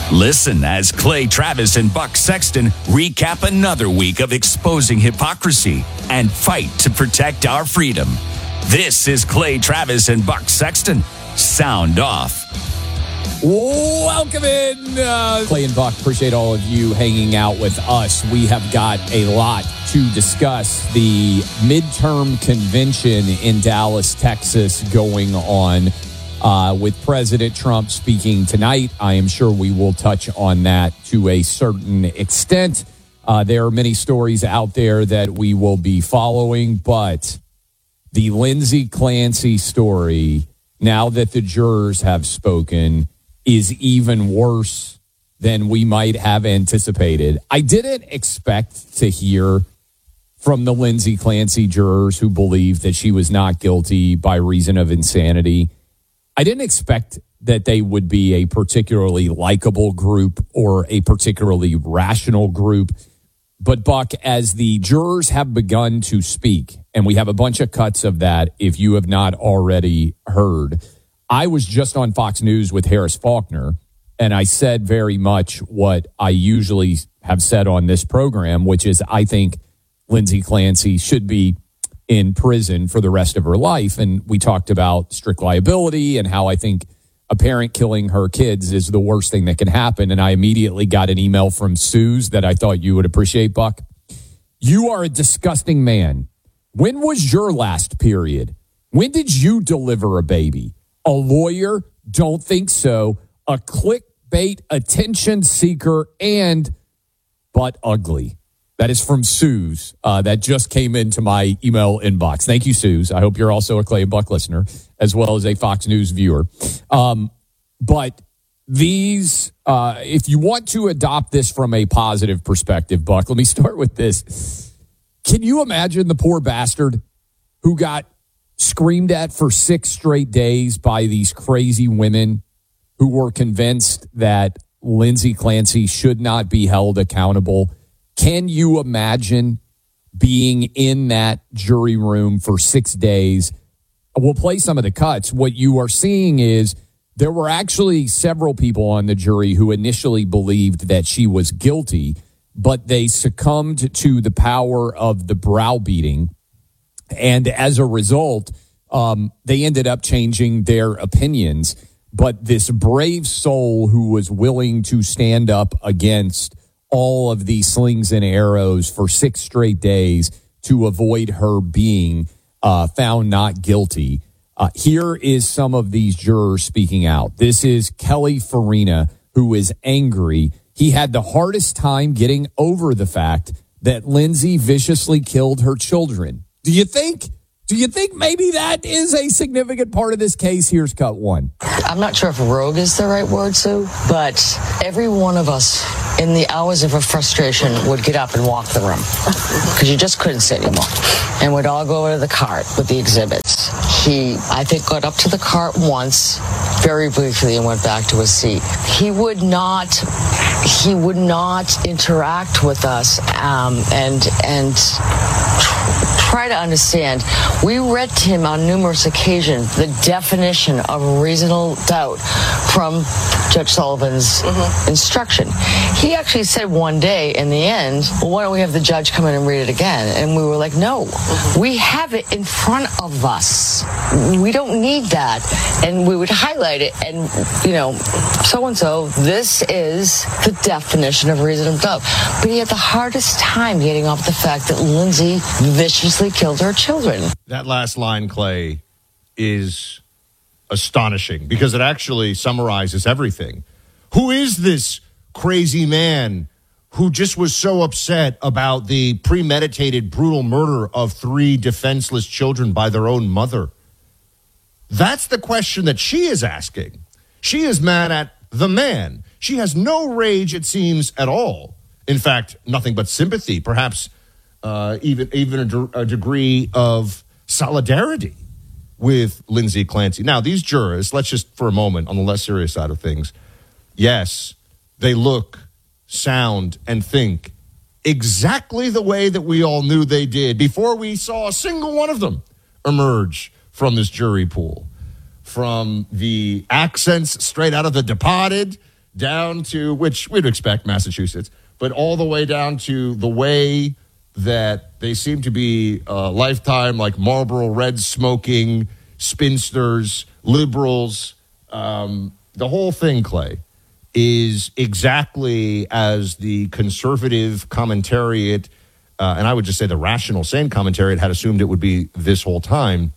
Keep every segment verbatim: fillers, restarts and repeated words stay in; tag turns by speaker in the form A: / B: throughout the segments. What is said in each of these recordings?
A: Listen as Clay Travis and Buck Sexton recap another week of exposing hypocrisy and fight to protect our freedom. This is Clay Travis and Buck Sexton. Sound off.
B: Welcome in, uh, Clay and Buck. Appreciate all of you hanging out with us. We have got a lot to discuss. The midterm convention in Dallas, Texas going on uh, with President Trump speaking tonight. I am sure we will touch on that to a certain extent. Uh, there are many stories out there that we will be following, but the Lindsay Clancy story, now that the jurors have spoken, is even worse than we might have anticipated. I didn't expect to hear from the Lindsay Clancy jurors who believed that she was not guilty by reason of insanity. I didn't expect that they would be a particularly likable group or a particularly rational group. But, Buck, as the jurors have begun to speak, and we have a bunch of cuts of that if you have not already heard, I was just on Fox News with Harris Faulkner, and I said very much what I usually have said on this program, which is I think Lindsay Clancy should be in prison for the rest of her life. And we talked about strict liability and how I think a parent killing her kids is the worst thing that can happen. And I immediately got an email from Suze that I thought you would appreciate, Buck. You are a disgusting man. When was your last period? When did you deliver a baby? A lawyer? Don't think so. A clickbait attention seeker and but ugly. That is from Suze. Uh, that just came into my email inbox. Thank you, Suze. I hope you're also a Clay and Buck listener as well as a Fox News viewer. Um, but these, uh, if you want to adopt this from a positive perspective, Buck, let me start with this. Can you imagine the poor bastard who got screamed at for six straight days by these crazy women who were convinced that Lindsay Clancy should not be held accountable? Can you imagine being in that jury room for six days? We'll play some of the cuts. What you are seeing is there were actually several people on the jury who initially believed that she was guilty, but they succumbed to the power of the browbeating. And as a result, um, they ended up changing their opinions. But this brave soul who was willing to stand up against all of these slings and arrows for six straight days to avoid her being uh, found not guilty. Uh, here is some of these jurors speaking out. This is Kelly Farina, who is angry. He had the hardest time getting over the fact that Lindsay viciously killed her children. Do you think? Do you think maybe that is a significant part of this case? Here's cut one.
C: I'm not sure if rogue is the right word, Sue, but every one of us in the hours of her frustration would get up and walk the room because you just couldn't sit anymore, and would all go to the cart with the exhibits. He, I think, got up to the cart once, very briefly, and went back to his seat. He would not, he would not interact with us, um, and and try to understand. We read to him on numerous occasions the definition of reasonable doubt from Judge Sullivan's mm-hmm. instruction. He actually said one day in the end, well, why don't we have the judge come in and read it again? And we were like, no, mm-hmm. we have it in front of us. We don't need that. And we would highlight it and, you know, so-and-so, this is the definition of reasonable doubt. But he had the hardest time getting off the fact that Lindsay viciously killed her children.
D: That last line, Clay, is astonishing because it actually summarizes everything. Who is this crazy man who just was so upset about the premeditated, brutal murder of three defenseless children by their own mother? That's the question that she is asking. She is mad at the man. She has no rage, it seems, at all. In fact, nothing but sympathy, perhaps uh, even, even a, de- a degree of solidarity with Lindsay Clancy. Now, these jurors, let's just for a moment on the less serious side of things, yes, they look, sound, and think exactly the way that we all knew they did before we saw a single one of them emerge from this jury pool. From the accents straight out of The Departed down to, which we'd expect Massachusetts, but all the way down to the way that they seem to be uh, lifetime, like Marlboro Red smoking spinsters, liberals. Um, the whole thing, Clay, is exactly as the conservative commentariat, uh, and I would just say the rational, sane commentariat had assumed it would be this whole time.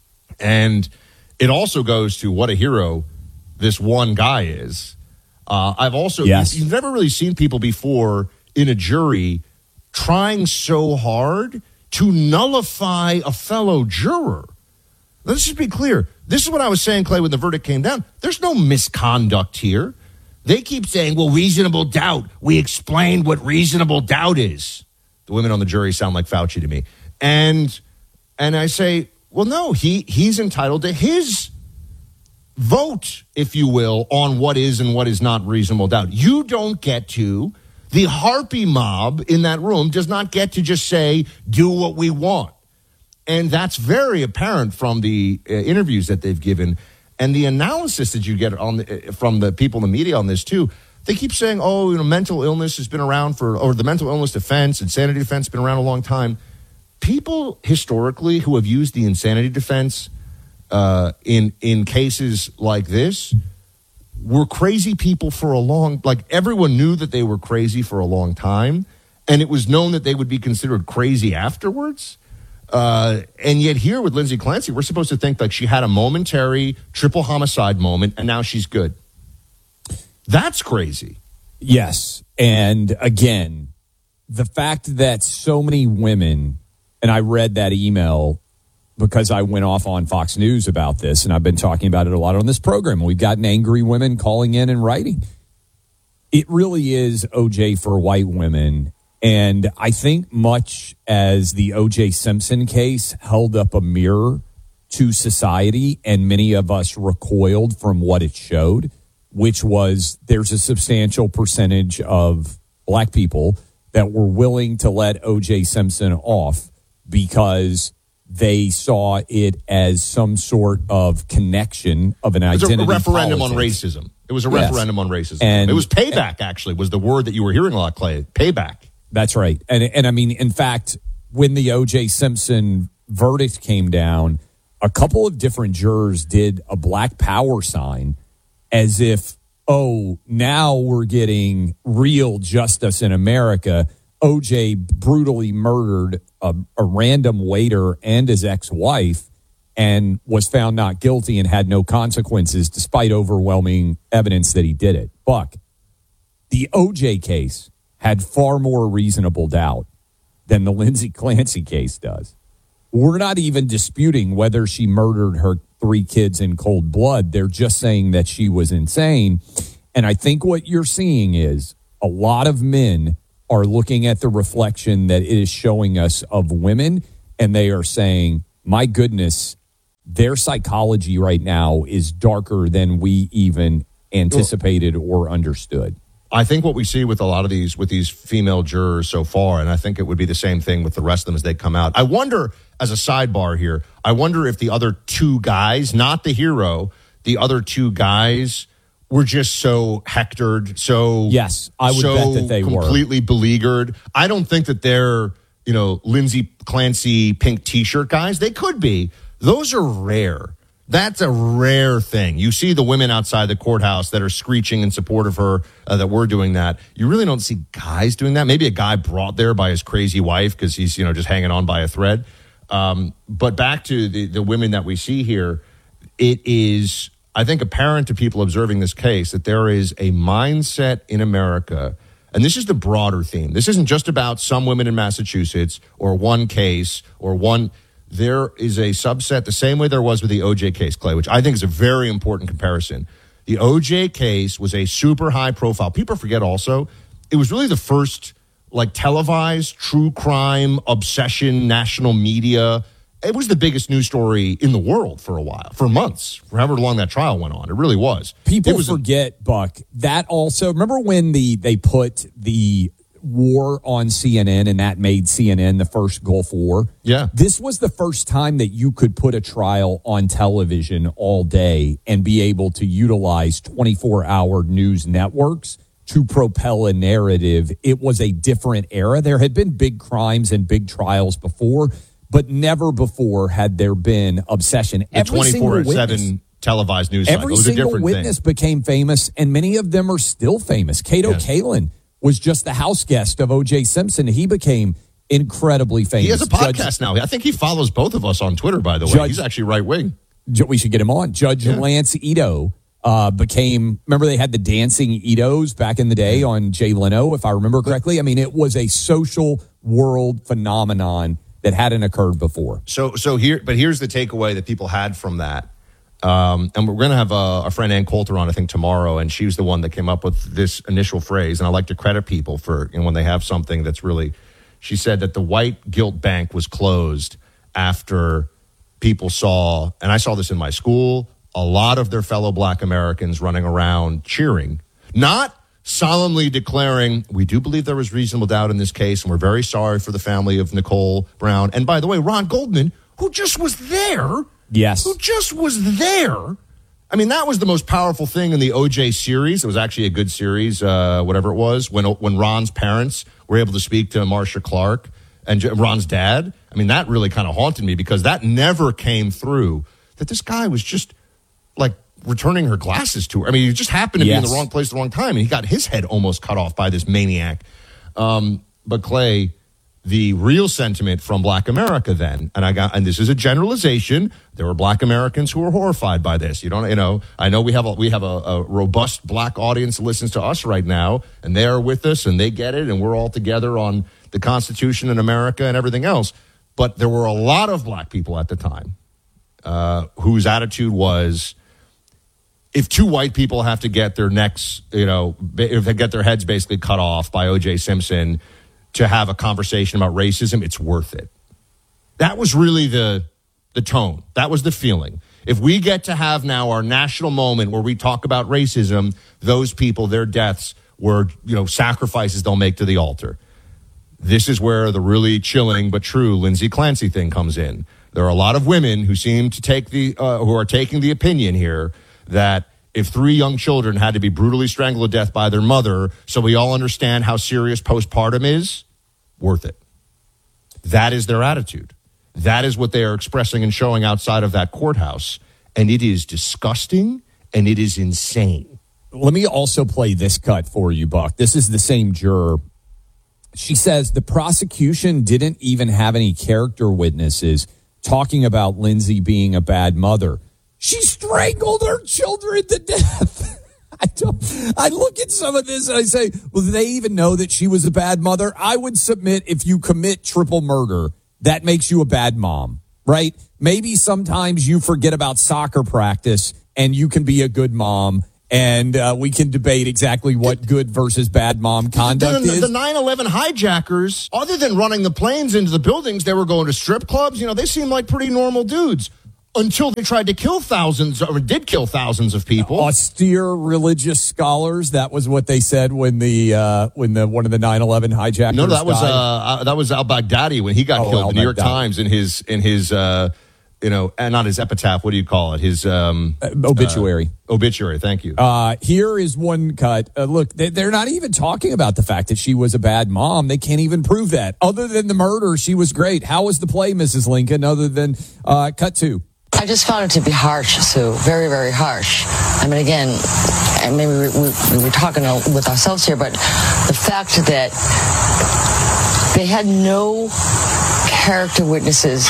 D: And it also goes to what a hero this one guy is. Uh, I've also,
B: yes.
D: you've never really seen people before in a jury trying so hard to nullify a fellow juror. Let's just be clear. This is what I was saying, Clay, when the verdict came down. There's no misconduct here. They keep saying, well, reasonable doubt. We explained what reasonable doubt is. The women on the jury sound like Fauci to me. And and I say, well, no, he he's entitled to his vote, if you will, on what is and what is not reasonable doubt. You don't get to, the harpy mob in that room does not get to just say, do what we want. And that's very apparent from the uh, interviews that they've given and the analysis that you get on the, uh, from the people in the media on this, too. They keep saying, oh, you know, mental illness has been around for, or the mental illness defense, insanity defense has been around a long time. People historically who have used the insanity defense uh, in in cases like this were crazy people for a long, like everyone knew that they were crazy for a long time, and it was known that they would be considered crazy afterwards. Uh, and yet here with Lindsay Clancy, we're supposed to think like she had a momentary triple homicide moment and now she's good. That's crazy.
B: Yes. And again, the fact that so many women, and I read that email because I went off on Fox News about this, and I've been talking about it a lot on this program. We've gotten angry women calling in and writing. It really is O J for white women. And I think much as the O J Simpson case held up a mirror to society, and many of us recoiled from what it showed, which was there's a substantial percentage of black people that were willing to let O J Simpson off because they saw it as some sort of connection of an identity.
D: It was a referendum
B: politics.
D: on racism. It was a
B: Yes.
D: referendum on racism.
B: And,
D: it was payback, actually, was the word that you were hearing a lot, Clay. Payback.
B: That's right. And, and I mean, in fact, when the O J Simpson verdict came down, a couple of different jurors did a black power sign as if, oh, now we're getting real justice in America. O J brutally murdered a, a random waiter and his ex-wife and was found not guilty and had no consequences despite overwhelming evidence that he did it. Buck, the O J case had far more reasonable doubt than the Lindsay Clancy case does. We're not even disputing whether she murdered her three kids in cold blood. They're just saying that she was insane. And I think what you're seeing is a lot of men are looking at the reflection that it is showing us of women, and they are saying, my goodness, their psychology right now is darker than we even anticipated or understood.
D: I think what we see with a lot of these with these female jurors so far, and I think it would be the same thing with the rest of them as they come out. I wonder, as a sidebar here, I wonder if the other two guys, not the hero, the other two guys were just so hectored, so
B: yes, I would
D: so
B: bet that they
D: completely
B: were
D: completely beleaguered. I don't think that they're, you know, Lindsay Clancy pink T-shirt guys. They could be. Those are rare. That's a rare thing. You see the women outside the courthouse that are screeching in support of her, uh, that we're doing that. You really don't see guys doing that. Maybe a guy brought there by his crazy wife because he's, you know, just hanging on by a thread. Um, but back to the, the women that we see here, it is, I think, apparent to people observing this case that there is a mindset in America, and this is the broader theme. This isn't just about some women in Massachusetts or one case or one. There is a subset, the same way there was with the O J case, Clay, which I think is a very important comparison. The O J case was a super high profile. People forget also, it was really the first like televised true crime obsession, national media. It was the biggest news story in the world for a while, for months, for however long that trial went on. It really was.
B: People
D: it was
B: forget, a- Buck, that also, remember when the they put the war on C N N, and that made C N N the first Gulf War.
D: Yeah.
B: This was the first time that you could put a trial on television all day and be able to utilize twenty-four hour news networks to propel a narrative. It was a different era. There had been big crimes and big trials before, but never before had there been obsession.
D: The twenty-four seven televised news cycle.
B: Every
D: It was
B: single
D: a different
B: witness
D: thing.
B: became famous, and many of them are still famous. Kato
D: Yes.
B: Kalin was just the house guest of O J Simpson. He became incredibly famous.
D: He has a podcast
B: Judge,
D: now. I think he follows both of us on Twitter, by the way.
B: Judge-
D: He's actually right wing.
B: We should get him on. Judge
D: Yeah.
B: Lance Ito uh, became, remember they had the dancing Itos back in the day on Jay Leno, if I remember correctly? I mean, it was a social world phenomenon that hadn't occurred before.
D: So, so here, but here's the takeaway that people had from that. Um, and we're going to have uh, our friend Ann Coulter on, I think, tomorrow, and she was the one that came up with this initial phrase. And I like to credit people for, you know, when they have something that's really. She said that the white guilt bank was closed after people saw, and I saw this in my school, a lot of their fellow black Americans running around cheering, not solemnly declaring, we do believe there was reasonable doubt in this case, and we're very sorry for the family of Nicole Brown. And by the way, Ron Goldman, who just was there.
B: Yes.
D: Who just was there. I mean, that was the most powerful thing in the O J series. It was actually a good series, uh, whatever it was, when when Ron's parents were able to speak to Marcia Clark and J- Ron's dad. I mean, that really kind of haunted me because that never came through, that this guy was just, like, returning her glasses to her. I mean, he just happened to
B: Yes.
D: be in the wrong place at the wrong time, and he got his head almost cut off by this maniac. Um, but, Clay, the real sentiment from black America then, and I got, and this is a generalization, there were black Americans who were horrified by this. You don't, you know, I know we have a, we have a, a robust black audience that listens to us right now, and they are with us, and they get it, and we're all together on the Constitution in America and everything else. But there were a lot of black people at the time uh, whose attitude was, if two white people have to get their necks, you know, if they get their heads basically cut off by O J Simpson to have a conversation about racism, it's worth it. That was really the the tone. That was the feeling. If we get to have now our national moment where we talk about racism, those people, their deaths were, you know, sacrifices they'll make to the altar. This is where the really chilling but true Lindsay Clancy thing comes in. There are a lot of women who seem to take the, uh, who are taking the opinion here that if three young children had to be brutally strangled to death by their mother, so we all understand how serious postpartum is, worth it. That is their attitude. That is what they are expressing and showing outside of that courthouse. And it is disgusting and it is insane.
B: Let me also play this cut for you, Buck. This is the same juror. She says the prosecution didn't even have any character witnesses talking about Lindsay being a bad mother. She strangled her children to death. I don't, I look at some of this and I say, well, do they even know that she was a bad mother? I would submit if you commit triple murder, that makes you a bad mom, right? Maybe sometimes you forget about soccer practice and you can be a good mom. And uh, we can debate exactly what good versus bad mom conduct
D: the,
B: is.
D: The nine eleven hijackers, other than running the planes into the buildings, they were going to strip clubs. You know, they seemed like pretty normal dudes until they tried to kill thousands, or did kill thousands of people.
B: Austere religious scholars. That was what they said when the uh, when the one of the nine eleven hijackers.
D: No, that was
B: died.
D: uh, that was al-Baghdadi when he got
B: Oh,
D: killed. The New York
B: al-Baghdadi.
D: Times in his in his uh, you know, and not his epitaph. What do you call it? His um,
B: Uh, obituary.
D: Uh, obituary. Thank you.
B: Uh, here is one cut. Uh, look, they, they're not even talking about the fact that she was a bad mom. They can't even prove that. Other than the murder, she was great. How was the play, Missus Lincoln? Other than uh, cut two.
C: I just found it to be harsh, Sue. Very, very harsh. I mean, again, and maybe we, we, we were talking with ourselves here, but the fact that they had no character witnesses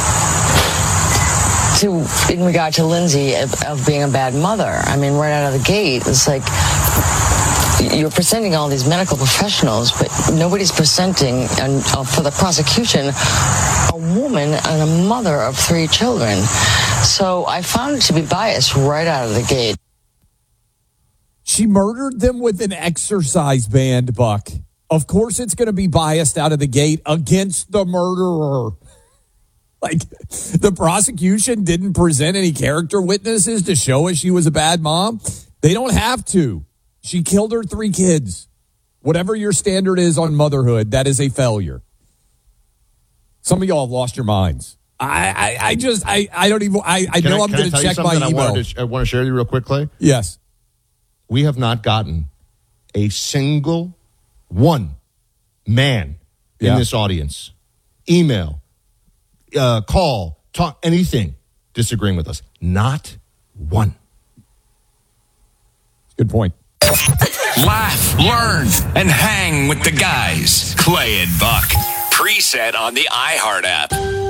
C: to in regard to Lindsay of, of being a bad mother. I mean, right out of the gate, it's like you're presenting all these medical professionals, but nobody's presenting, and uh, for the prosecution, a woman and a mother of three children. So I found it to be biased right out of the gate.
B: She murdered them with an exercise band, Buck. Of course it's going to be biased out of the gate against the murderer. Like, the prosecution didn't present any character witnesses to show us she was a bad mom. They don't have to. She killed her three kids. Whatever your standard is on motherhood, that is a failure. Some of y'all have lost your minds. I, I, I just, I, I don't even, I, I know I, I'm going to check my email.
D: I, to, I want to share with you real quick, Clay.
B: Yes.
D: We have not gotten a single one man in
B: yeah.
D: this audience, email, uh, call, talk, anything disagreeing with us. Not one.
B: Good point.
A: Laugh, learn, and hang with the guys. Clay and Buck. Preset on the iHeart app.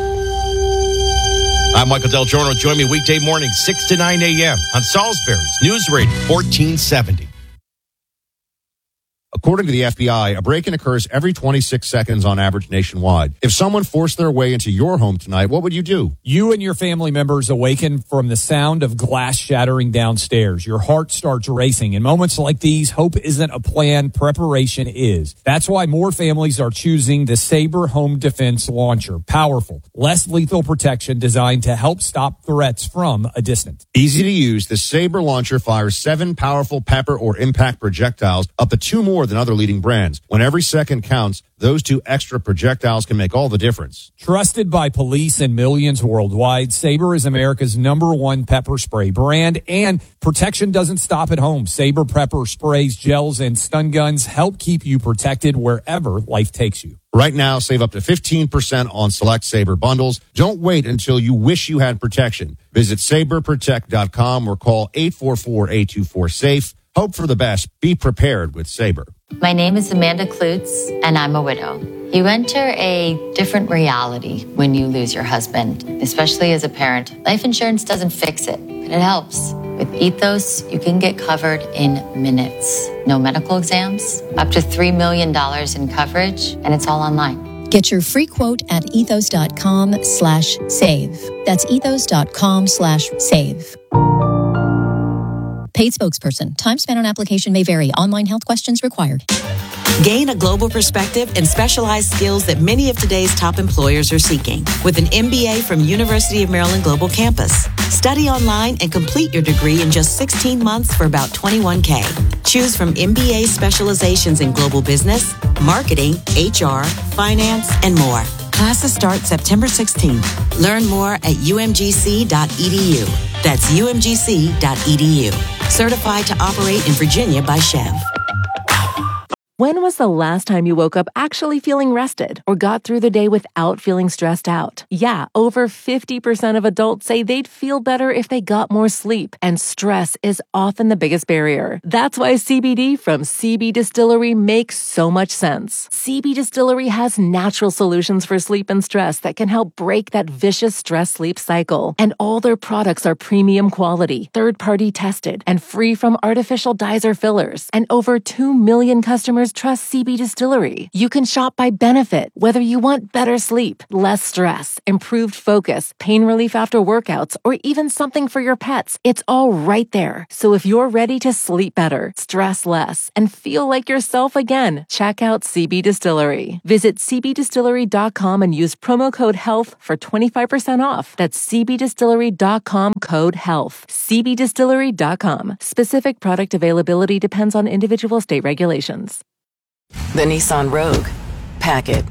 E: I'm Michael Del Giorno. Join me weekday morning, six to nine a.m. on Salisbury's News Radio fourteen seventy.
D: According to the F B I, a break-in occurs every twenty-six seconds on average nationwide. If someone forced their way into your home tonight, what would you do?
B: You and your family members awaken from the sound of glass shattering downstairs. Your heart starts racing. In moments like these, hope isn't a plan, preparation is. That's why more families are choosing the Sabre Home Defense Launcher. Powerful, less lethal protection designed to help stop threats from a distance.
D: Easy to use, the Sabre Launcher fires seven powerful pepper or impact projectiles, up to two more than other leading brands. When every second counts, those two extra projectiles can make all the difference.
B: Trusted by police and millions worldwide, Sabre is America's number one pepper spray brand, and protection doesn't stop at home. Sabre pepper sprays, gels, and stun guns help keep you protected wherever life takes you.
D: Right now, save up to fifteen percent on select Sabre bundles. Don't wait until you wish you had protection. Visit sabre protect dot com or call eight four four, eight two four, SAFE. Hope for the best. Be prepared with Sabre.
F: My name is Amanda Klutz, and I'm a widow. You enter a different reality when you lose your husband, especially as a parent. Life insurance doesn't fix it, but it helps. With Ethos, you can get covered in minutes. No medical exams, up to three million dollars in coverage, and it's all online.
G: Get your free quote at ethos.com slash save. That's ethos.com slash save. Paid spokesperson. Time spent on application may vary. Online health questions required.
H: Gain a global perspective and specialized skills that many of today's top employers are seeking with an M B A from University of Maryland Global Campus. Study online and complete your degree in just sixteen months for about twenty-one K. Choose from M B A specializations in global business, marketing, H R, finance, and more. Classes start September sixteenth. Learn more at u m g c dot e d u. That's u m g c dot e d u. Certified to operate in Virginia by Chev.
I: When was the last time you woke up actually feeling rested or got through the day without feeling stressed out? Yeah, over fifty percent of adults say they'd feel better if they got more sleep, and stress is often the biggest barrier. That's why C B D from C B Distillery makes so much sense. C B Distillery has natural solutions for sleep and stress that can help break that vicious stress-sleep cycle. And all their products are premium quality, third-party tested, and free from artificial dyes or fillers. And over two million customers trust C B Distillery. You can shop by benefit, whether you want better sleep, less stress, improved focus, pain relief after workouts, or even something for your pets. It's all right there. So if you're ready to sleep better, stress less, and feel like yourself again, check out C B Distillery. Visit c b distillery dot com and use promo code HEALTH for twenty-five percent off. That's c b distillery dot com code HEALTH. c b distillery dot com. Specific product availability depends on individual state regulations.
J: The Nissan Rogue. Pack it.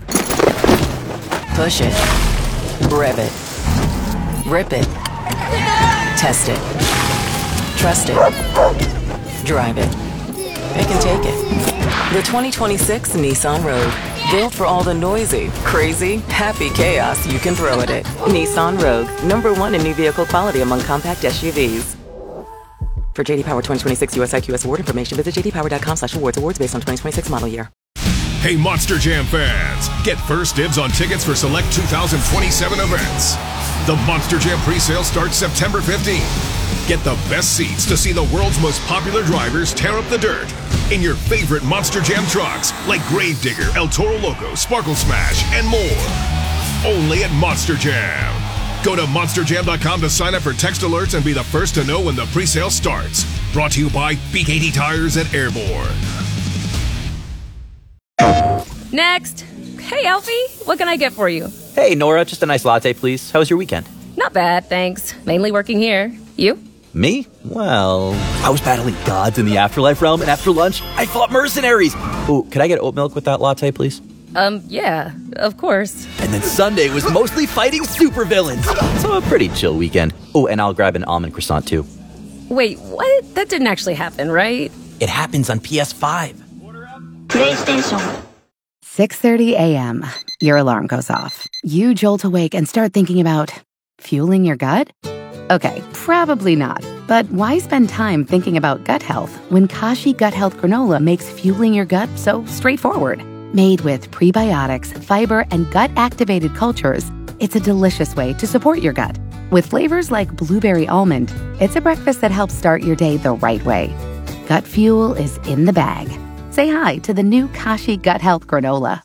J: Push it. Rev it. Rip it. Test it. Trust it. Drive it. It can take it. The twenty twenty-six Nissan Rogue. Built for all the noisy, crazy, happy chaos you can throw at it. Nissan Rogue. Number one in new vehicle quality among compact S U Vs. For J D Power twenty twenty-six U S I Q S award information, visit j d power dot com slash awards. Awards based on twenty twenty-six model year.
K: Hey, Monster Jam fans, get first dibs on tickets for select two thousand twenty-seven events. The Monster Jam presale starts September fifteenth. Get the best seats to see the world's most popular drivers tear up the dirt in your favorite Monster Jam trucks like Gravedigger, El Toro Loco, Sparkle Smash, and more. Only at Monster Jam. Go to monster jam dot com to sign up for text alerts and be the first to know when the presale starts. Brought to you by B K T Tires at Airborne.
L: Next. Hey, Alfie, what can I get for you?
M: Hey, Nora, just a nice latte, please. How was your weekend?
L: Not bad, thanks. Mainly working here. You?
M: Me? Well, I was battling gods in the afterlife realm, and after lunch, I fought mercenaries. Oh, could I get oat milk with that latte, please?
L: Um, yeah, of course.
M: And then Sunday was mostly fighting supervillains. So a pretty chill weekend. Oh, and I'll grab an almond croissant, too.
L: Wait, what? That didn't actually happen, right?
M: It happens on P S five.
N: PlayStation. six thirty a.m. Your alarm goes off. You jolt awake and start thinking about fueling your gut? Okay, probably not. But why spend time thinking about gut health when Kashi Gut Health Granola makes fueling your gut so straightforward? Made with prebiotics, fiber, and gut-activated cultures, it's a delicious way to support your gut. With flavors like blueberry almond, it's a breakfast that helps start your day the right way. Gut fuel is in the bag. Say hi to the new Kashi Gut Health Granola.